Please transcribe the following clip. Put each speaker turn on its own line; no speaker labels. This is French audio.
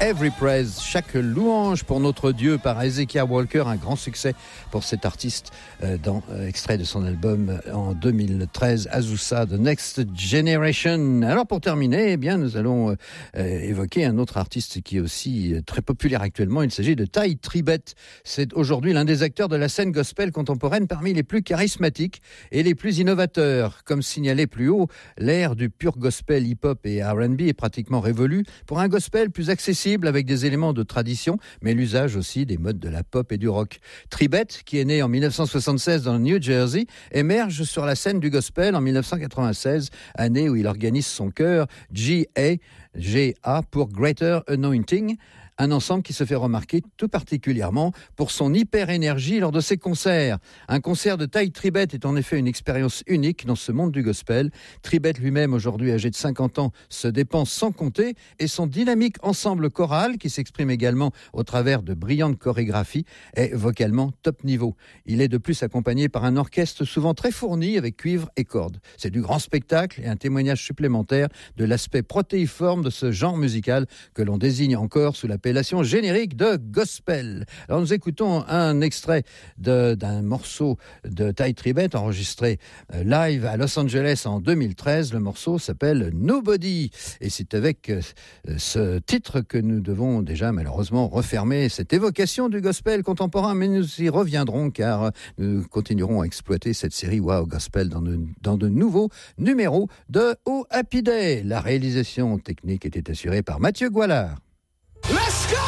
Every Praise, chaque louange pour notre Dieu par Hezekiah Walker, un grand succès pour cet artiste extrait de son album en 2013, Azusa, The Next Generation. Alors pour terminer, eh bien, nous allons évoquer un autre artiste qui est aussi très populaire actuellement. Il s'agit de Tye Tribbett. C'est aujourd'hui l'un des acteurs de la scène gospel contemporaine parmi les plus charismatiques et les plus innovateurs. Comme signalé plus haut, l'ère du pur gospel hip-hop et R&B est pratiquement révolue pour un gospel plus accessible avec des éléments de tradition, mais l'usage aussi des modes de la pop et du rock. Tribbett, qui est né en 1976 dans le New Jersey, émerge sur la scène du gospel en 1996, année où il organise son chœur GA pour Greater Anointing, un ensemble qui se fait remarquer tout particulièrement pour son hyper-énergie lors de ses concerts. Un concert de Tye Tribbett est en effet une expérience unique dans ce monde du gospel. Tribbett lui-même, aujourd'hui âgé de 50 ans, se dépense sans compter et son dynamique ensemble choral, qui s'exprime également au travers de brillantes chorégraphies, est vocalement top niveau. Il est de plus accompagné par un orchestre souvent très fourni avec cuivre et cordes. C'est du grand spectacle et un témoignage supplémentaire de l'aspect protéiforme de ce genre musical que l'on désigne encore sous l'appellation générique de gospel. Alors nous écoutons un extrait d'un morceau de Tye Tribbett enregistré live à Los Angeles en 2013. Le morceau s'appelle Nobody et c'est avec ce titre que nous devons déjà malheureusement refermer cette évocation du gospel contemporain, mais nous y reviendrons car nous continuerons à exploiter cette série Wow Gospel dans de nouveaux numéros de Oh Happy Day. La réalisation technique était assurée par Mathieu Goualard.
Let's go!